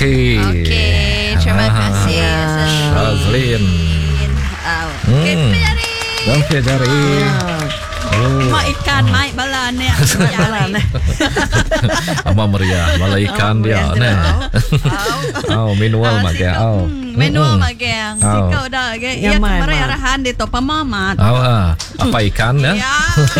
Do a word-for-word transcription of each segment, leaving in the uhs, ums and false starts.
Okey. Okey, terima Ah, kasih Shazlin. Oh, Hmm. Kita jari. Okey jari. Oh. Mak ikan, mak balan ni. Balan ni. Ama meriah mala ikan dia ne. Oh, manual mak ke. Oh. Manual mak ke. Sikau dah ke. Ya kemarin arahan di topa mamat. Oh, ah. Apa ikan ya? Ya.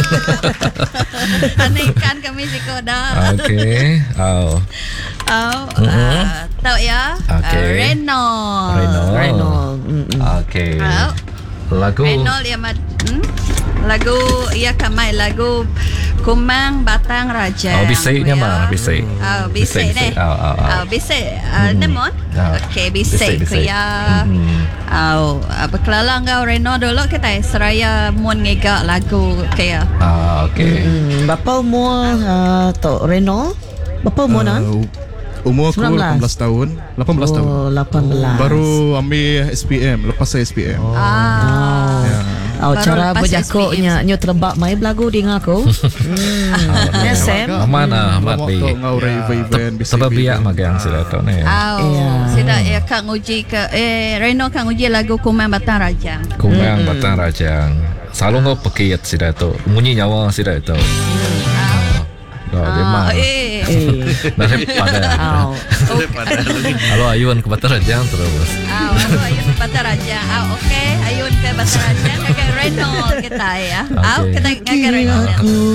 Ana ikan kami sikau dah. Okey. Oh. Oh, uh, tahu ya? Okey. Uh, Reno. Reno. Reno. Okey. Oh. Lagu Reno dia mat. Hmm? Lagu ia kamai lagu Kumang Batang Raja. Oh, bisiknya mah, bisik. Oh, bisik ni. Oh, oh, oh. Oh, bisik. Uh, Nemon. Oh. Okey, bisik kuya. Hmm. Oh, apa kelala engkau Reno dulu kita seraya mun ngegak lagu kaya. Ah, okey. Hmm, bapa umur uh, Tok Reno? Bapa umur uh, Uh, umur aku sembilan belas. lapan belas tahun. lapan belas tahun. Oh, lapan belas. Baru ambil S P M. Lepas saya S P M. Oh. Ah. Ya. Oh, Baru cara lepas berjakuknya nyo terbak mai belagu di ngaku. Hmm. S M. Mana mat bi. Ngau event bisa. Sebab biak magang sila tu ni. Oh, Iya. sudah ya Kang uji ke eh Reno Kang uji lagu Kumang Batang Raja. Kumang Batang Rajang. Selalu ngau pakiyat sila tu. Munyi nyawa sila tu. Oh, dia mah. eh. Eh. Daripada. Oh. Halo ayuan ke Batang Rajang terus. Ah, oh, ayun ke Batang Raja. Ah, okey, ayun ke Batang Raja. Kakak Reno kita ya. Ah, Okey. kita kakak Reno.